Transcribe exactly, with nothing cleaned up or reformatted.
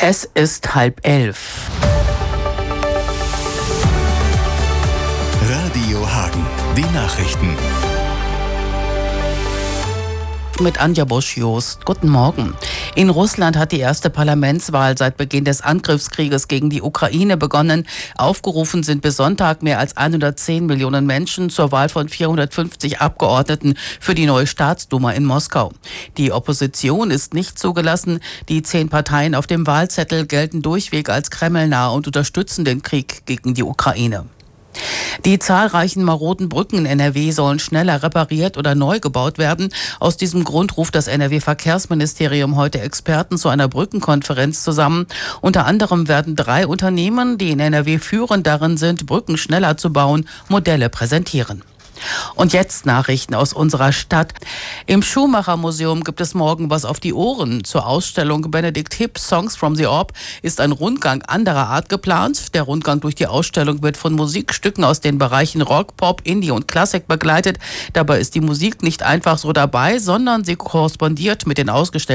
Es ist halb elf. Radio Hagen, die Nachrichten. Mit Anja Bosch-Jost. Guten Morgen. In Russland hat die erste Parlamentswahl seit Beginn des Angriffskrieges gegen die Ukraine begonnen. Aufgerufen sind bis Sonntag mehr als hundertzehn Millionen Menschen zur Wahl von vierhundertfünfzig Abgeordneten für die neue Staatsduma in Moskau. Die Opposition ist nicht zugelassen. Die zehn Parteien auf dem Wahlzettel gelten durchweg als kremlnah und unterstützen den Krieg gegen die Ukraine. Die zahlreichen maroden Brücken in N R W sollen schneller repariert oder neu gebaut werden. Aus diesem Grund ruft das N R W-Verkehrsministerium heute Experten zu einer Brückenkonferenz zusammen. Unter anderem werden drei Unternehmen, die in N R W führend darin sind, Brücken schneller zu bauen, Modelle präsentieren. Und jetzt Nachrichten aus unserer Stadt. Im Schuhmacher-Museum gibt es morgen was auf die Ohren. Zur Ausstellung Benedikt Hipp Songs from the Orb ist ein Rundgang anderer Art geplant. Der Rundgang durch die Ausstellung wird von Musikstücken aus den Bereichen Rock, Pop, Indie und Klassik begleitet. Dabei ist die Musik nicht einfach so dabei, sondern sie korrespondiert mit den ausgestellten